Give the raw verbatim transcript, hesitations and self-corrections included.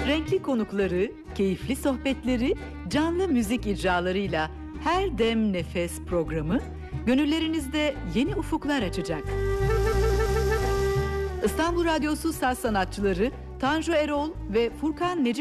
Renkli konukları, keyifli sohbetleri, canlı müzik icralarıyla Her Dem Nefes programı gönüllerinizde yeni ufuklar açacak. İstanbul Radyosu saz sanatçıları Tanju Erol ve Furkan Necip